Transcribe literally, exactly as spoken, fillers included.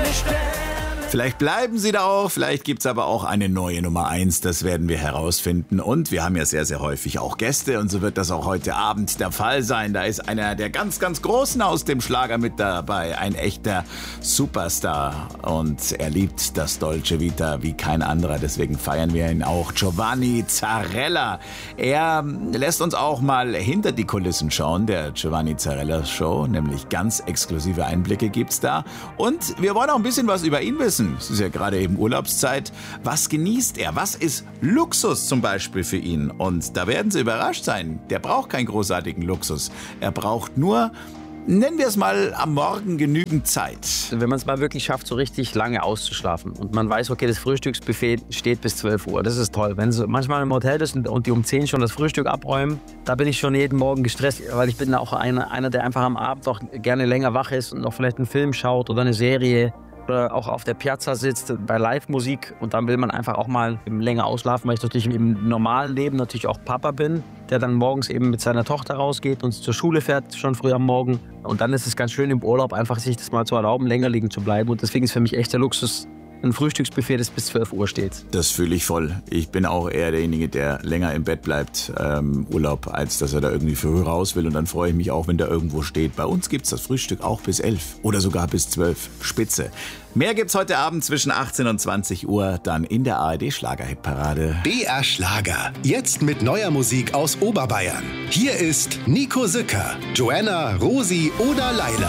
Vielleicht bleiben sie da auch, vielleicht gibt's aber auch eine neue Nummer eins, das werden wir herausfinden. Und wir haben ja sehr, sehr häufig auch Gäste und so wird das auch heute Abend der Fall sein. Da ist einer der ganz, ganz Großen aus dem Schlager mit dabei, ein echter Superstar. Und er liebt das Dolce Vita wie kein anderer, deswegen feiern wir ihn auch. Giovanni Zarella. Er lässt uns auch mal hinter die Kulissen schauen, der Giovanni Zarella Show, nämlich ganz exklusive Einblicke gibt's da. Und wir wollen auch ein bisschen was über ihn wissen. Es ist ja gerade eben Urlaubszeit. Was genießt er? Was ist Luxus zum Beispiel für ihn? Und da werden Sie überrascht sein. Der braucht keinen großartigen Luxus. Er braucht nur, nennen wir es mal, am Morgen genügend Zeit. Wenn man es mal wirklich schafft, so richtig lange auszuschlafen und man weiß, okay, das Frühstücksbuffet steht bis zwölf Uhr, das ist toll. Wenn Sie manchmal im Hotel sind und die um zehn schon das Frühstück abräumen, da bin ich schon jeden Morgen gestresst, weil ich bin auch einer, einer der einfach am Abend auch gerne länger wach ist und noch vielleicht einen Film schaut oder eine Serie. Oder auch auf der Piazza sitzt bei Live-Musik und dann will man einfach auch mal länger ausschlafen, weil ich natürlich im normalen Leben natürlich auch Papa bin, der dann morgens eben mit seiner Tochter rausgeht und zur Schule fährt, schon früh am Morgen. Und dann ist es ganz schön im Urlaub einfach sich das mal zu erlauben, länger liegen zu bleiben. Und deswegen ist für mich echt der Luxus ein Frühstücksbuffet, das bis zwölf Uhr steht. Das fühle ich voll. Ich bin auch eher derjenige, der länger im Bett bleibt, ähm, Urlaub, als dass er da irgendwie früh raus will. Und dann freue ich mich auch, wenn der irgendwo steht. Bei uns gibt's das Frühstück auch bis elf oder sogar bis zwölf. Spitze. Mehr gibt's heute Abend zwischen achtzehn und zwanzig Uhr, dann in der A R D Schlagerhitparade. B R Schlager. Jetzt mit neuer Musik aus Oberbayern. Hier ist Nico Sücker, Joanna, Rosi oder Laila.